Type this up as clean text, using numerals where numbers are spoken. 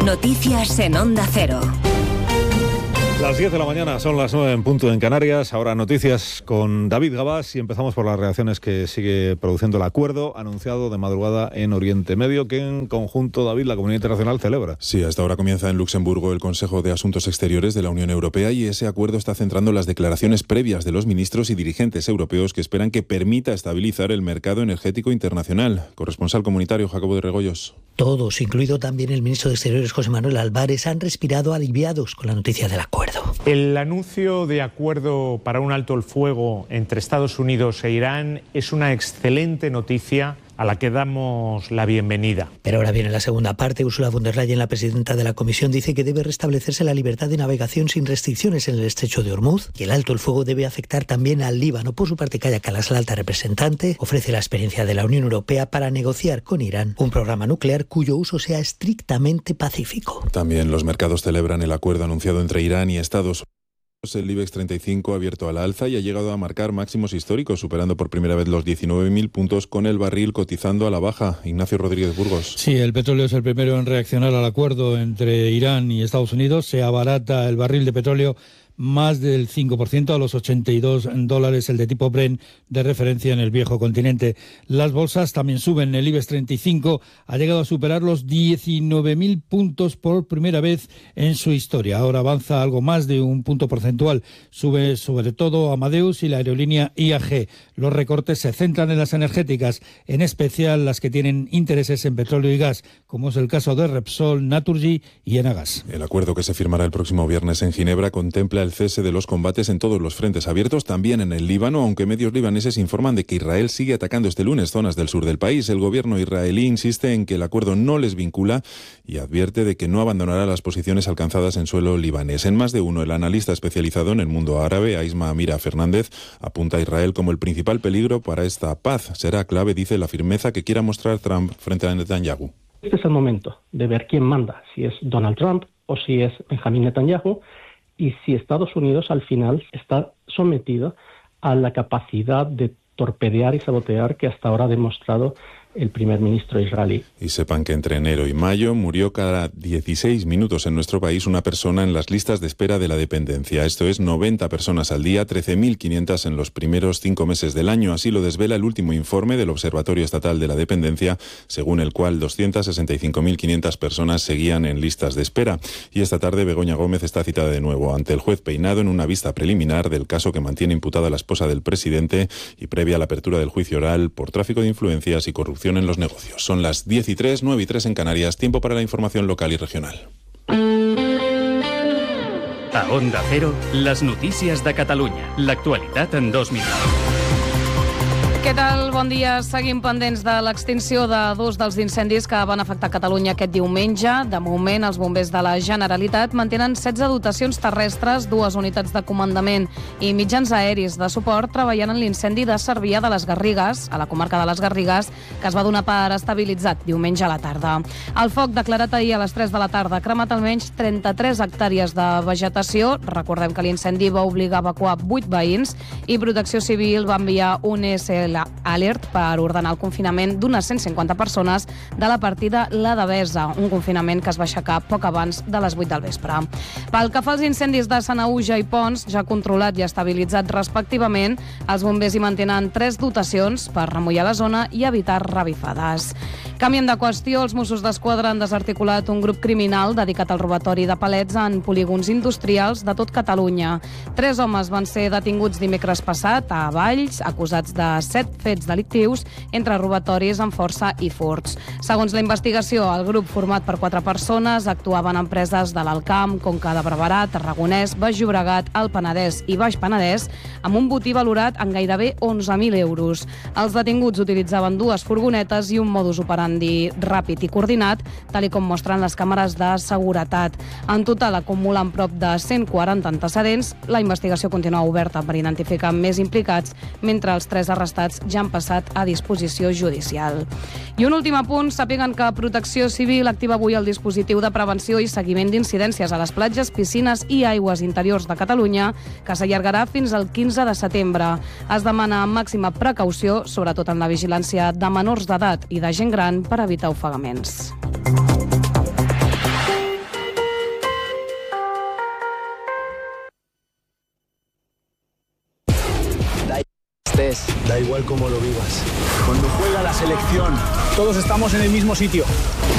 Noticias en Onda Cero. Las 10 de la mañana, son las 9 en punto en Canarias. Ahora noticias con David Gabás y empezamos por las reacciones que sigue produciendo el acuerdo anunciado de madrugada en Oriente Medio, que en conjunto, David, la comunidad internacional celebra. Sí, hasta ahora comienza en Luxemburgo el Consejo de Asuntos Exteriores de la Unión Europea y ese acuerdo está centrando las declaraciones previas de los ministros y dirigentes europeos que esperan que permita estabilizar el mercado energético internacional. Corresponsal comunitario Jacobo de Regoyos. Todos, incluido también el ministro de Exteriores José Manuel Álvarez, han respirado aliviados con la noticia del acuerdo. El anuncio de acuerdo para un alto el fuego entre Estados Unidos e Irán es una excelente noticia a la que damos la bienvenida. Pero ahora viene la segunda parte. Ursula von der Leyen, la presidenta de la Comisión, dice que debe restablecerse la libertad de navegación sin restricciones en el estrecho de Hormuz y el alto el fuego debe afectar también al Líbano. Por su parte, Kaja Kallas, la alta representante, ofrece la experiencia de la Unión Europea para negociar con Irán un programa nuclear cuyo uso sea estrictamente pacífico. También los mercados celebran el acuerdo anunciado entre Irán y Estados Unidos. El IBEX 35 ha abierto a la alza y ha llegado a marcar máximos históricos, superando por primera vez los 19.000 puntos, con el barril cotizando a la baja. Ignacio Rodríguez Burgos. Sí, el petróleo es el primero en reaccionar al acuerdo entre Irán y Estados Unidos. Se abarata el barril de petróleo más del 5% a los $82 el de tipo Brent de referencia en el viejo continente. Las bolsas también suben. El IBEX 35 ha llegado a superar los 19.000 puntos por primera vez en su historia. Ahora avanza algo más de un punto porcentual. Sube sobre todo Amadeus y la aerolínea IAG. Los recortes se centran en las energéticas, en especial las que tienen intereses en petróleo y gas, como es el caso de Repsol, Naturgy y Enagas. El acuerdo que se firmará el próximo viernes en Ginebra contempla el cese de los combates en todos los frentes abiertos, también en el Líbano, aunque medios libaneses informan de que Israel sigue atacando este lunes zonas del sur del país. El gobierno israelí insiste en que el acuerdo no les vincula y advierte de que no abandonará las posiciones alcanzadas en suelo libanés. En Más de Uno, el analista especializado en el mundo árabe, Aisma Amira Fernández, apunta a Israel como el principal peligro para esta paz. Será clave, dice, la firmeza que quiera mostrar Trump frente a Netanyahu. Este es el momento de ver quién manda, si es Donald Trump o si es Benjamin Netanyahu, y si Estados Unidos al final está sometido a la capacidad de torpedear y sabotear que hasta ahora ha demostrado el primer ministro israelí. Y sepan que entre enero y mayo murió cada 16 minutos en nuestro país una persona en las listas de espera de la dependencia. Esto es 90 personas al día, 13.500 en los primeros 5 meses del año. Así lo desvela el último informe del Observatorio Estatal de la Dependencia, según el cual 265.500 personas seguían en listas de espera. Y esta tarde Begoña Gómez está citada de nuevo ante el juez Peinado en una vista preliminar del caso que mantiene imputada la esposa del presidente y previa a la apertura del juicio oral por tráfico de influencias y corrupción en los negocios. Son las 10:03, 9:03 en Canarias. Tiempo para la información local y regional. A Onda Cero, las notícies de Catalunya. L'actualitat en 2 minuts. Què tal? Bon dia. Seguim pendents de l'extinció de 2 dels incendis que van afectar Catalunya aquest diumenge. De moment, els bombers de la Generalitat mantenen 16 dotacions terrestres, 2 unitats de comandament i mitjans aeris de suport treballant en l'incendi de Cervià de les Garrigues, a la comarca de les Garrigues, que es va donar per estabilitzat diumenge a la tarda. El foc, declarat ahir a les 3 de la tarda, ha cremat almenys 33 hectàrees de vegetació. Recordem que l'incendi va obligar a evacuar 8 veïns i Protecció Civil va enviar un SL Alert per ordenar el confinament d'unes 150 persones de la partida La Devesa, un confinament que es va aixecar poc abans de les 8 del vespre. Pel que fa als incendis de Sanaüja i Pons, ja controlat i estabilitzat respectivament, els bombers hi mantenen 3 dotacions per remullar la zona i evitar revifades. Canviem de qüestió, els Mossos d'Esquadra han desarticulat un grup criminal dedicat al robatori de palets en polígons industrials de tot Catalunya. 3 homes van ser detinguts dimecres passat a Valls, acusats de 7 fets delictius entre robatoris amb força i furts. Segons la investigació, el grup format per 4 persones actuava en empreses de l'Alt Camp, Conca de Barberà, Tarragonès, Baix Llobregat, Alt Penedès i Baix Penedès, amb un botí valorat en gairebé 11.000 euros. Els detinguts utilitzaven 2 furgonetes i un modus operandi ràpid i coordinat, tal com mostren les càmeres de seguretat. En total acumulen prop de 140 antecedents. La investigació continua oberta per identificar més implicats, mentre els 3 arrestats ja han passat a disposició judicial. I un últim apunt, sàpiguen que Protecció Civil activa avui el dispositiu de prevenció i seguiment d'incidències a les platges, piscines i aigües interiors de Catalunya, que s'allargarà fins al 15 de setembre. Es demana màxima precaució, sobretot en la vigilància de menors d'edat i de gent gran, per evitar ofegaments. estés. Da igual cómo lo vivas. Cuando juega la selección, todos estamos en el mismo sitio.